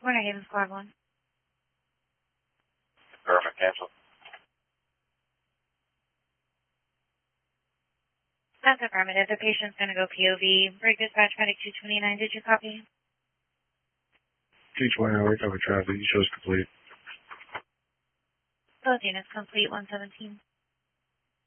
Warner Haven Squad 1. Perfect, cancel. That's affirmative. The patient's going to go POV. Break dispatch, medic 229. Did you copy? 229, recover traffic. You shows complete. Both units complete, 117.